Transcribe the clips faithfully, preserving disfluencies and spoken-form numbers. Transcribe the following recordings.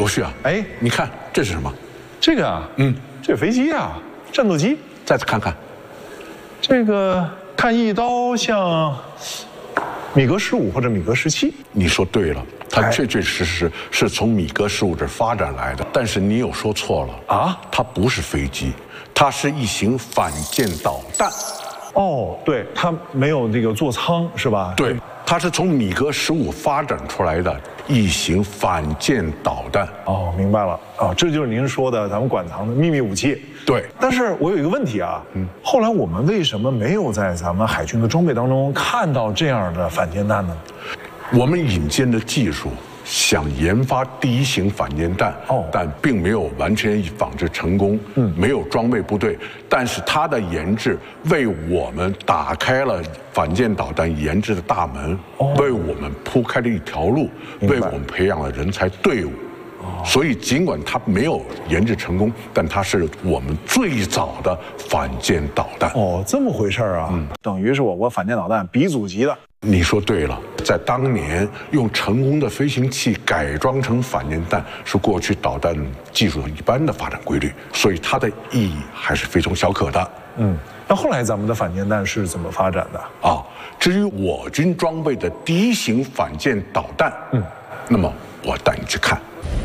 罗旭啊，哎，你看这是什么？ 这个啊，嗯，这是飞机啊，战斗机。 再次看看， 这个看一刀像米格十五或者米格十七。 你说对了，它确确实实是从米格十五这发展来的。但是你有说错了啊，它不是飞机，它是一型反舰导弹。 哦，对，它没有那个座舱是吧？ 对，它是从米格十五发展出来的一型反舰导弹。 哦，明白了啊，这就是您说的咱们馆藏的秘密武器。 对， 但是我有一个问题啊，嗯，后来我们为什么没有在咱们海军的装备当中看到这样的反舰弹呢？ 我们引进的技术想研发第一型反舰弹，哦，但并没有完全仿制成功，嗯，没有装备部队，但是它的研制为我们打开了反舰导弹研制的大门，哦，为我们铺开了一条路，为我们培养了人才队伍。所以，尽管它没有研制成功，但它是我们最早的反舰导弹。 哦，这么回事啊！嗯，等于是我国反舰导弹鼻祖级的。 你说对了，在当年用成功的飞行器改装成反舰弹，是过去导弹技术一般的发展规律，所以它的意义还是非同小可的。 嗯，那后来咱们的反舰弹是怎么发展的啊？至于我军装备的第一型反舰导弹，嗯，那么我带你去看。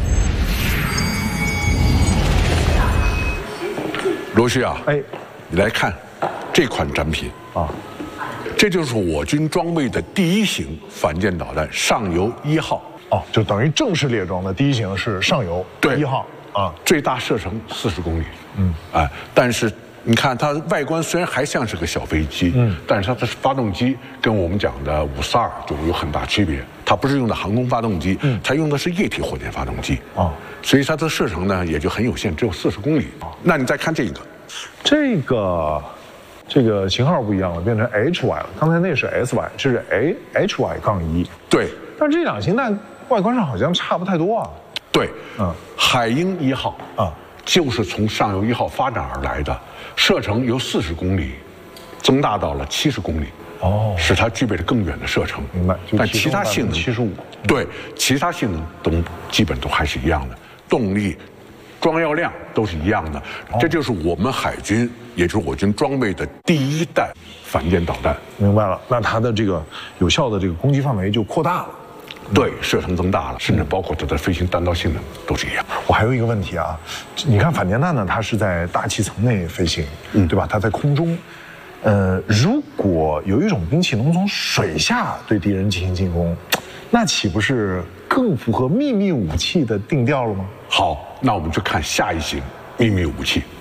罗旭啊，哎，你来看这款展品啊，这就是我军装备的第一型反舰导弹上游一号。 哦，就等于正式列装的第一型是上游一号啊， 最大射程四十公里。嗯，哎，但是你看它外观虽然还像是个小飞机，嗯，但是它的发动机跟我们讲的五四二就有很大区别。它不是用的航空发动机，嗯，它用的是液体火箭发动机。哦，所以它的射程呢也就很有限，只有四十公里。那你再看这个。 这个，这个型号不一样了，变成 H Y 了。刚才那是 S Y， 这是 A H Y 杠一。 对， 但这两型弹外观上好像差不太多啊。 对，嗯，海鹰一号啊，就是从上游一号发展而来的，射程由四十公里增大到了七十公里。哦，使它具备了更远的射程。 明白。 但其他性能七十五， 对，其他性能都基本都还是一样的，动力。装药量都是一样的，这就是我们海军，也就是我军装备的第一代反舰导弹。 明白了，那它的这个有效的这个攻击范围就扩大了， 对，射程增大了，甚至包括它的飞行弹道性能都是一样。 我还有一个问题啊，你看反舰弹呢，它是在大气层内飞行，嗯，对吧？它在空中，呃，如果有一种兵器能从水下对敌人进行进攻，那岂不是更符合秘密武器的定调了吗？ 好，那我们去看下一型秘密武器。